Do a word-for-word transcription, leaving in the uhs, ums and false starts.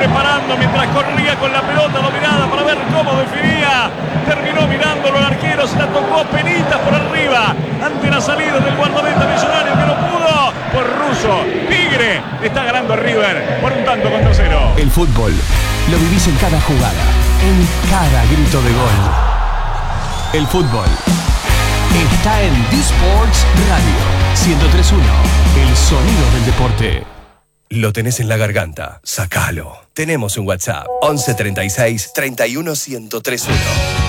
preparando mientras corría con la pelota dominada para ver cómo definía. Terminó mirándolo al arquero, se la tocó penitas por arriba ante la salida del guardameta Millonario que no pudo. Por Russo, Tigre está ganando a River por un tanto contra cero. El fútbol lo vivís en cada jugada, en cada grito de gol. El fútbol está en D-Sports Radio ciento tres punto uno, el sonido del deporte. Lo tenés en la garganta, sacalo. Tenemos un WhatsApp, once treinta y seis, treinta y uno, ciento tres punto uno.